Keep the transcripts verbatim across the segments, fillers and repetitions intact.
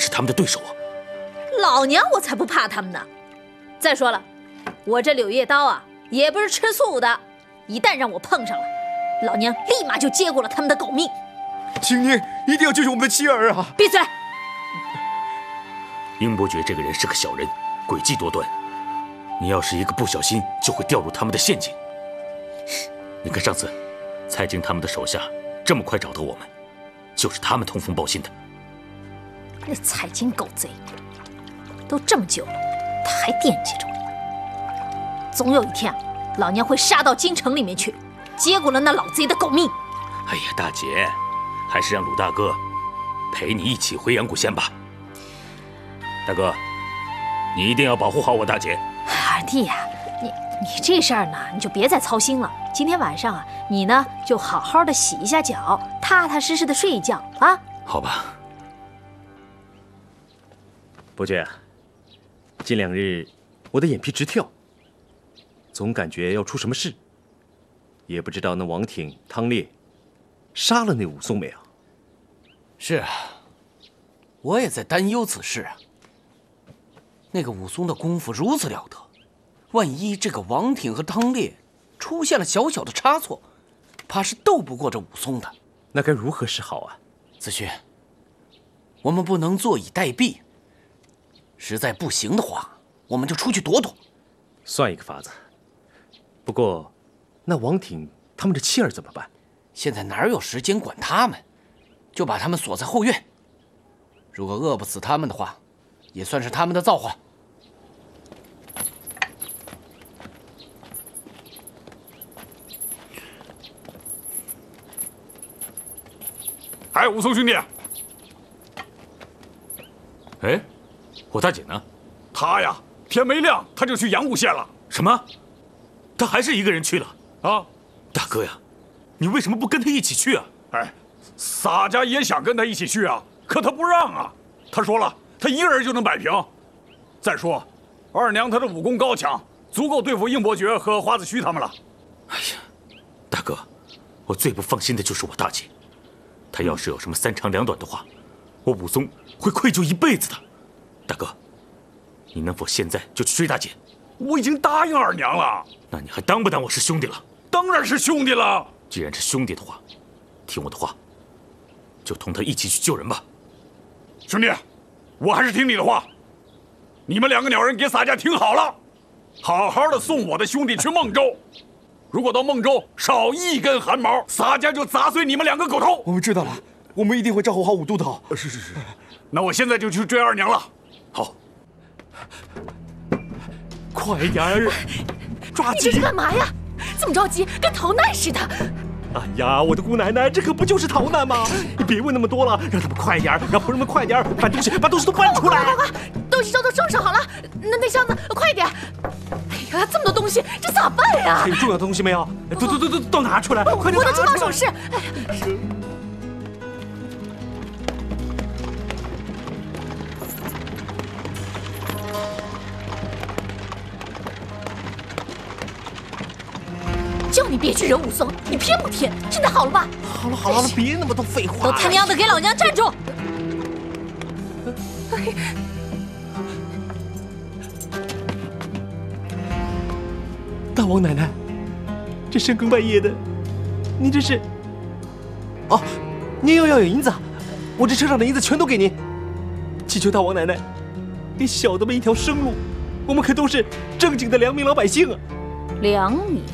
是他们的对手啊！ 老娘我才不怕他们呢！再说了，我这柳叶刀啊，也不是吃素的，一旦让我碰上了，老娘立马就接过了他们的狗命。 请您一定要救救我们的妻儿啊！ 闭嘴！ 英伯爵这个人是个小人，诡计多端。你要是一个不小心，就会掉入他们的陷阱。你看上次，蔡京他们的手下这么快找到我们，就是他们通风报信的。 那蔡京狗贼，都这么久了，他还惦记着我。总有一天啊，老娘会杀到京城里面去，接过了那老贼的狗命。 哎呀，大姐，还是让鲁大哥陪你一起回阳谷县吧。大哥，你一定要保护好我大姐。 二弟呀、啊，你你这事儿呢，你就别再操心了。今天晚上啊，你呢就好好的洗一下脚，踏踏实实的睡一觉啊。 好吧。 伯爵，近两日我的眼皮直跳，总感觉要出什么事，也不知道那王挺、汤烈杀了那武松没有？ 是啊，我也在担忧此事啊。那个武松的功夫如此了得，万一这个王挺和汤烈出现了小小的差错，怕是斗不过这武松的。 那该如何是好啊？ 子勋，我们不能坐以待毙。实在不行的话，我们就出去躲躲。 算一个法子。不过，那王挺他们的妻儿怎么办？ 现在哪有时间管他们？就把他们锁在后院。如果饿不死他们的话，也算是他们的造化。 哎，武松兄弟， 哎，我大姐呢？ 他呀，天没亮他就去阳谷县了。 什么？他还是一个人去了？ 啊， 大哥呀，你为什么不跟他一起去啊？ 哎，洒家也想跟他一起去啊，可他不让啊。他说了，他一个人就能摆平。再说，二娘她的武功高强，足够对付应伯爵和花子虚他们了。 哎呀，大哥，我最不放心的就是我大姐。他要是有什么三长两短的话，我武松会愧疚一辈子的。大哥，你能否现在就去追大姐？ 我已经答应二娘了。 那你还当不当我是兄弟了？ 当然是兄弟了。 既然是兄弟的话，听我的话，就同他一起去救人吧。 兄弟，我还是听你的话。你们两个鸟人给洒家听好了，好好的送我的兄弟去孟州。如果到孟州少一根汗毛，洒家就砸碎你们两个狗头。 我们知道了，我们一定会照顾好武都头。 是是是，那我现在就去追二娘了。 好， 快点儿，抓紧！ 你这是干嘛呀？这么着急，跟逃难似的。 哎呀，我的姑奶奶，这可不就是逃难吗？你别问那么多了，让他们快点儿，让仆人们快点儿，把东西把东西都搬出来。 快快快，东西都都装上好了。那那箱子快点！哎呀，这么多东西，这咋办呀？ 还有重要的东西没有？都都都都都拿出来！快点！ 我的珠宝首饰。哎呀！叫你别去惹武松，你偏不听。现在好了吧？ 好了好了，别那么多废话。 都他娘的给老娘站住！ 大王奶奶，这深更半夜的，您这是？哦，您又要有银子，我这车上的银子全都给您。祈求大王奶奶，给小的们一条生路，我们可都是正经的良民老百姓啊。 良民。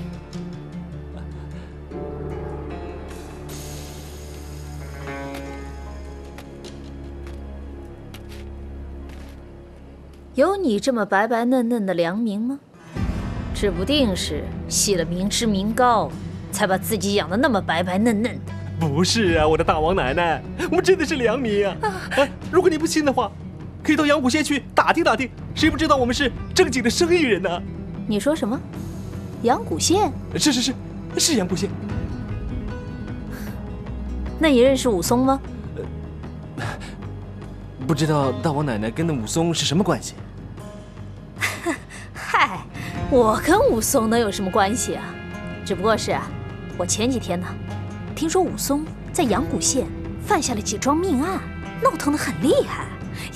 有你这么白白嫩嫩的良民吗？指不定是吸了明脂民膏，才把自己养得那么白白嫩嫩的。 不是啊，我的大王奶奶，我们真的是良民啊！哎，如果你不信的话，可以到阳谷县去打听打听，谁不知道我们是正经的生意人呢？ 你说什么？阳谷县？ 是是是，是阳谷县。 那你认识武松吗？ 呃，不知道大王奶奶跟那武松是什么关系？ 嗨，我跟武松能有什么关系啊？只不过是啊，我前几天呢，听说武松在阳谷县犯下了几桩命案，闹腾得很厉害。